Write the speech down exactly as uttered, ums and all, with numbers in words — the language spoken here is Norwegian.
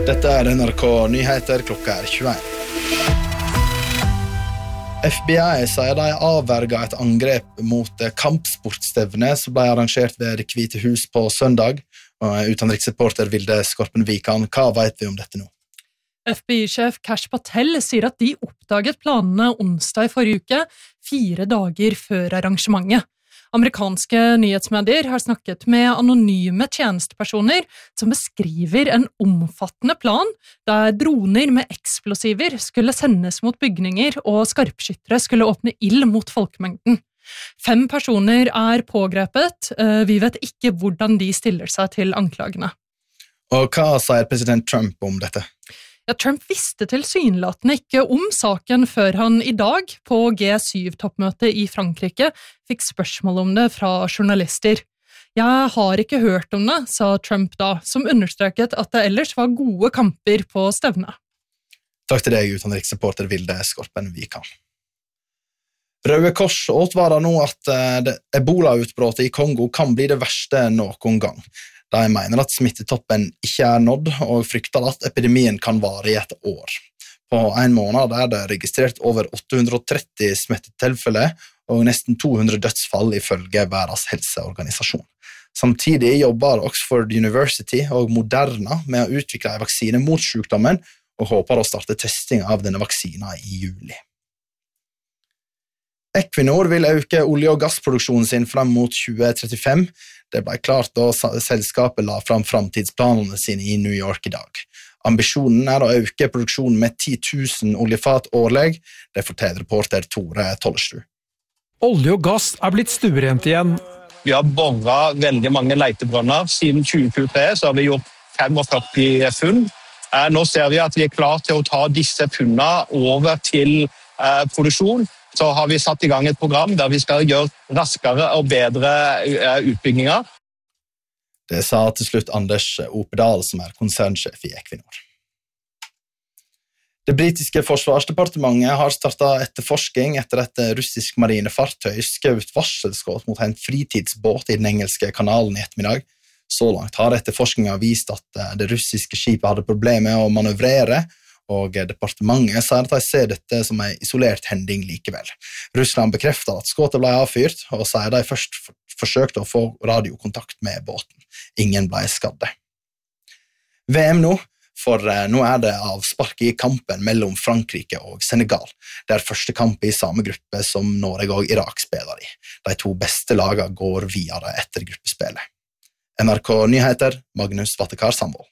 Dette er N R K Nyheter, klokka er tjueen. F B I sier de avverget et angrep mot kampsportstevne som ble arrangert ved Det Hvite hus på søndag. Og utenriksreporter Vilde Skorpen Vikan, hva vet vi om dette nå? F B I-sjef Kash Patel sier at de oppdaget planene onsdag i forrige uke, fire dager før arrangementet. Amerikanske nyhetsmedier har snakket med anonyme tjenestepersoner som beskriver en omfattende plan der droner med eksplosiver skulle sendes mot bygninger og skarpskyttere skulle åpne ild mot folkemengden. Fem personer er pågrepet, vi vet ikke hvordan de stiller seg til anklagene. Og hva sier president Trump om dette? Ja, Trump visste tilsynelatende ikke om saken før han i dag på G syv-toppmøtet i Frankrike fikk spørsmål om det fra journalister. Jeg har ikke hørt om det, sa Trump da, som understreket at det ellers var gode kamper på stevnet. Takk til deg, utenriksreporter Vilde Skorpen Vikan. Røde Kors advarer nå at ebola-utbruddet i Kongo kan bli det verste noen gang. De mener at smittetoppen ikke er nådd, og frykter at epidemien kan vare i et år. På en måned er det registrert over åtte hundre og tretti smittetilfeller og nesten to hundre dødsfall ifølge Verdens helseorganisasjon. Samtidig jobber Oxford University og Moderna med å utvikle en vaksine mot sykdommen, og håper å starte testing av denne vaksinen i juli. Equinor vil øke olje- og gassproduksjonen sin frem mot tjue trettifem. Det ble klart da selskapet la fram framtidsplanene sine i New York i dag. Ambisjonen er å øke produksjonen med ti tusen oljefat årlig, det forteller reporter Tore Tollesrud. Olje og gass er blitt stuerent igjen. Vi har borret veldig mange leitebrønner. Siden tjue tjuetre så har vi gjort førtifem funn. Nå ser vi at vi er klar til å ta disse funnene over til eh, produksjon. Så har vi satt i gang et program der vi skal gjøre raskere og bedre utbygginger. Det sa til slutt Anders Opedal, som er konsernsjef i Equinor. Det britiske forsvarsdepartementet har startet etterforsking etter et russisk marinefartøy skjøt varselskudd mot en fritidsbåt i den engelske kanalen i ettermiddag. Så langt har etterforskningen vist at det russiske skipet hadde problemer med å manøvrere, og departementet sier at de ser dette som en isolert hending likevel. Russland bekrefter at skuddet ble avfyrt, og sier de først forsøkte å få radiokontakt med båten. Ingen ble skadde. V M nå, for nå er det avspark i kampen mellom Frankrike og Senegal. Det er første kamp i samme gruppe som Norge og Irak spiller i. De to beste lagene går videre etter gruppespillet. N R K Nyheter, Magnus Vattekar Sandvold.